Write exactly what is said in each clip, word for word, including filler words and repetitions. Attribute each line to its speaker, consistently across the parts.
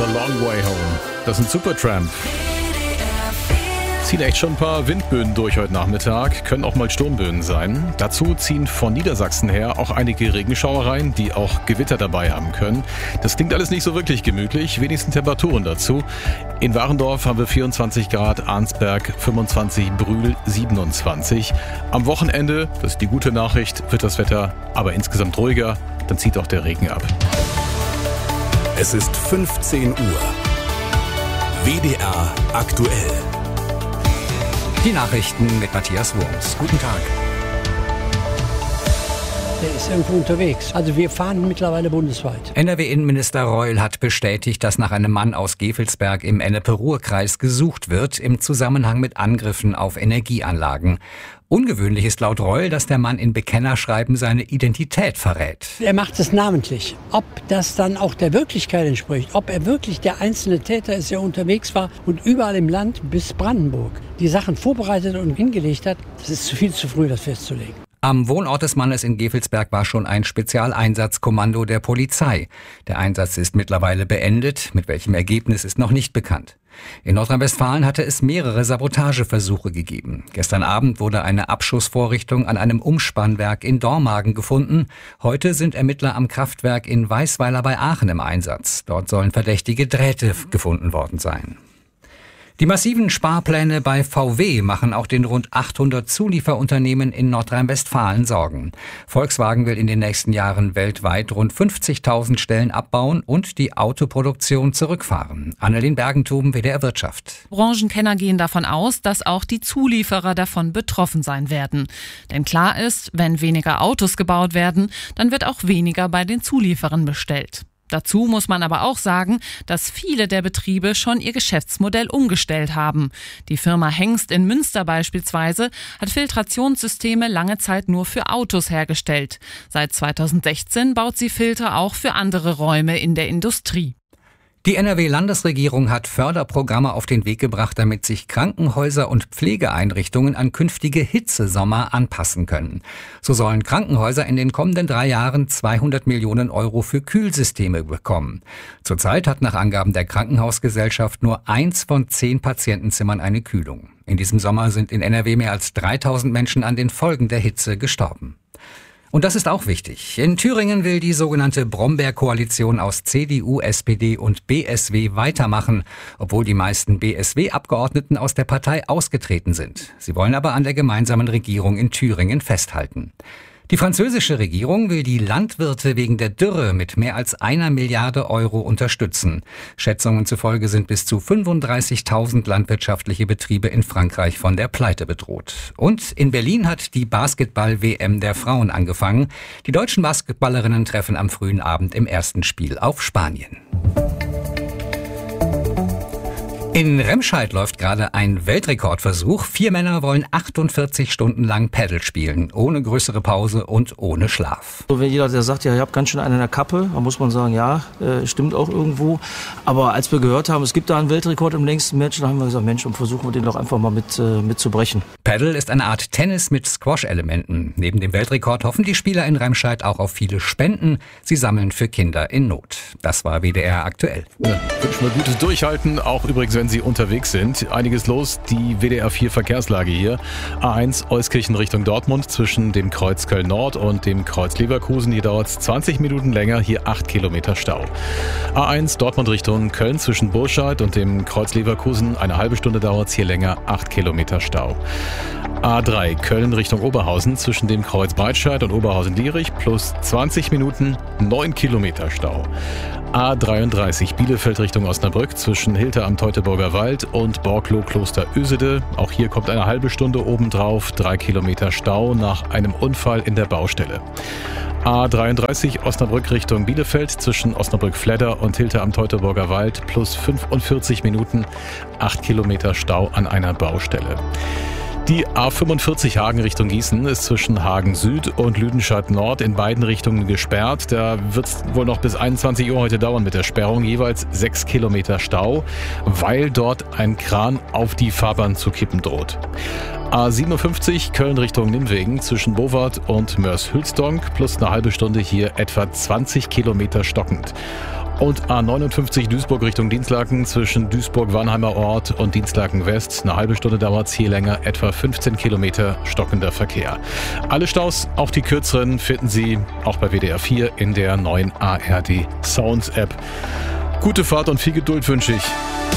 Speaker 1: The Long Way Home. Das sind Supertramp. Ziehen echt schon ein paar Windböen durch heute Nachmittag, können auch mal Sturmböen sein. Dazu ziehen von Niedersachsen her auch einige Regenschauereien, die auch Gewitter dabei haben können. Das klingt alles nicht so wirklich gemütlich, wenigsten Temperaturen dazu. In Warendorf haben wir vierundzwanzig Grad, Arnsberg fünfundzwanzig, Brühl siebenundzwanzig. Am Wochenende, das ist die gute Nachricht, wird das Wetter aber insgesamt ruhiger, dann zieht auch der Regen ab.
Speaker 2: Es ist fünfzehn Uhr. W D R aktuell.
Speaker 3: Die Nachrichten mit Matthias Wurms. Guten Tag.
Speaker 4: Der ist irgendwo unterwegs. Also wir fahren mittlerweile bundesweit.
Speaker 3: N R W-Innenminister Reul hat bestätigt, dass nach einem Mann aus Gevelsberg im Ennepe-Ruhr-Kreis gesucht wird im Zusammenhang mit Angriffen auf Energieanlagen. Ungewöhnlich ist laut Reul, dass der Mann in Bekennerschreiben seine Identität verrät.
Speaker 4: Er macht es namentlich. Ob das dann auch der Wirklichkeit entspricht, ob er wirklich der einzelne Täter ist, der unterwegs war und überall im Land bis Brandenburg die Sachen vorbereitet und hingelegt hat, das ist zu viel zu früh, das festzulegen.
Speaker 3: Am Wohnort des Mannes in Gevelsberg war schon ein Spezialeinsatzkommando der Polizei. Der Einsatz ist mittlerweile beendet. Mit welchem Ergebnis ist noch nicht bekannt. In Nordrhein-Westfalen hatte es mehrere Sabotageversuche gegeben. Gestern Abend wurde eine Abschussvorrichtung an einem Umspannwerk in Dormagen gefunden. Heute sind Ermittler am Kraftwerk in Weißweiler bei Aachen im Einsatz. Dort sollen verdächtige Drähte gefunden worden sein. Die massiven Sparpläne bei V W machen auch den rund achthundert Zulieferunternehmen in Nordrhein-Westfalen Sorgen. Volkswagen will in den nächsten Jahren weltweit rund fünfzigtausend Stellen abbauen und die Autoproduktion zurückfahren. Annelien Bergentoben, W D R Wirtschaft.
Speaker 5: Branchenkenner gehen davon aus, dass auch die Zulieferer davon betroffen sein werden. Denn klar ist, wenn weniger Autos gebaut werden, dann wird auch weniger bei den Zulieferern bestellt. Dazu muss man aber auch sagen, dass viele der Betriebe schon ihr Geschäftsmodell umgestellt haben. Die Firma Hengst in Münster beispielsweise hat Filtrationssysteme lange Zeit nur für Autos hergestellt. Seit zweitausendsechzehn baut sie Filter auch für andere Räume in der Industrie.
Speaker 3: Die N R W-Landesregierung hat Förderprogramme auf den Weg gebracht, damit sich Krankenhäuser und Pflegeeinrichtungen an künftige Hitzesommer anpassen können. So sollen Krankenhäuser in den kommenden drei Jahren zweihundert Millionen Euro für Kühlsysteme bekommen. Zurzeit hat nach Angaben der Krankenhausgesellschaft nur eins von zehn Patientenzimmern eine Kühlung. In diesem Sommer sind in N R W mehr als dreitausend Menschen an den Folgen der Hitze gestorben. Und das ist auch wichtig. In Thüringen will die sogenannte Brombeer-Koalition aus C D U, S P D und B S W weitermachen, obwohl die meisten B S W-Abgeordneten aus der Partei ausgetreten sind. Sie wollen aber an der gemeinsamen Regierung in Thüringen festhalten. Die französische Regierung will die Landwirte wegen der Dürre mit mehr als einer Milliarde Euro unterstützen. Schätzungen zufolge sind bis zu fünfunddreißigtausend landwirtschaftliche Betriebe in Frankreich von der Pleite bedroht. Und in Berlin hat die Basketball-W M der Frauen angefangen. Die deutschen Basketballerinnen treffen am frühen Abend im ersten Spiel auf Spanien. In Remscheid läuft gerade ein Weltrekordversuch. Vier Männer wollen achtundvierzig Stunden lang Paddle spielen, ohne größere Pause und ohne Schlaf.
Speaker 6: So, wenn jeder, der sagt, ja, ich habe ganz schön einen in der Kappe, dann muss man sagen, ja, äh, stimmt auch irgendwo. Aber als wir gehört haben, es gibt da einen Weltrekord im längsten Match, dann haben wir gesagt, Mensch, und versuchen wir den doch einfach mal mit, äh, mit zu brechen.
Speaker 3: Paddle ist eine Art Tennis mit Squash-Elementen. Neben dem Weltrekord hoffen die Spieler in Remscheid auch auf viele Spenden. Sie sammeln für Kinder in Not. Das war W D R aktuell.
Speaker 1: Ja, wünschen wir gutes Durchhalten, auch übrigens, wenn Sie unterwegs sind. Einiges los, die W D R vier Verkehrslage hier. A eins Euskirchen Richtung Dortmund zwischen dem Kreuz Köln Nord und dem Kreuz Leverkusen. Hier dauert es zwanzig Minuten länger, hier acht Kilometer Stau. A eins Dortmund Richtung Köln zwischen Burscheid und dem Kreuz Leverkusen. Eine halbe Stunde dauert es hier länger, acht Kilometer Stau. A drei Köln Richtung Oberhausen zwischen dem Kreuz Breitscheid und Oberhausen-Dierich plus zwanzig Minuten, neun Kilometer Stau. A dreiunddreißig Bielefeld Richtung Osnabrück zwischen Hilter am Teutoburger Wald und Borkloh Kloster Ösede. Auch hier kommt eine halbe Stunde obendrauf, drei Kilometer Stau nach einem Unfall in der Baustelle. A dreiunddreißig Osnabrück Richtung Bielefeld zwischen Osnabrück-Fledder und Hilter am Teutoburger Wald plus fünfundvierzig Minuten, acht Kilometer Stau an einer Baustelle. Die A fünfundvierzig Hagen Richtung Gießen ist zwischen Hagen Süd und Lüdenscheid Nord in beiden Richtungen gesperrt. Da wird es wohl noch bis einundzwanzig Uhr heute dauern mit der Sperrung. Jeweils sechs Kilometer Stau, weil dort ein Kran auf die Fahrbahn zu kippen droht. A siebenundfünfzig Köln Richtung Nimwegen zwischen Bowart und Mörs-Hülsdonk plus eine halbe Stunde hier etwa zwanzig Kilometer stockend. Und A neunundfünfzig Duisburg Richtung Dinslaken zwischen Duisburg-Warnheimer Ort und Dinslaken West. Eine halbe Stunde dauert's hier länger, etwa fünfzehn Kilometer stockender Verkehr. Alle Staus, auch die kürzeren, finden Sie auch bei W D R vier in der neuen A R D Sounds App. Gute Fahrt und viel Geduld wünsche ich.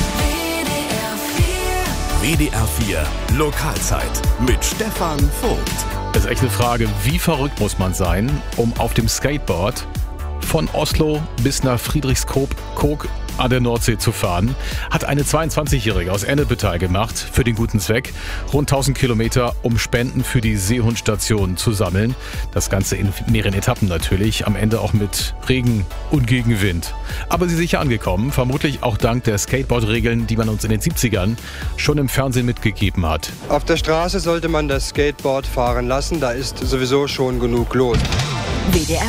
Speaker 2: W D R vier Lokalzeit mit Stefan Vogt.
Speaker 1: Das ist echt eine Frage, wie verrückt muss man sein, um auf dem Skateboard von Oslo bis nach Friedrichskoog an der Nordsee zu fahren, hat eine zweiundzwanzigjährige aus Ennepetal gemacht für den guten Zweck. Rund tausend Kilometer, um Spenden für die Seehundstation zu sammeln. Das Ganze in mehreren Etappen natürlich, am Ende auch mit Regen und Gegenwind. Aber sie ist sicher angekommen, vermutlich auch dank der Skateboard-Regeln, die man uns in den siebzigern schon im Fernsehen mitgegeben hat.
Speaker 7: Auf der Straße sollte man das Skateboard fahren lassen, da ist sowieso schon genug los.
Speaker 8: W D R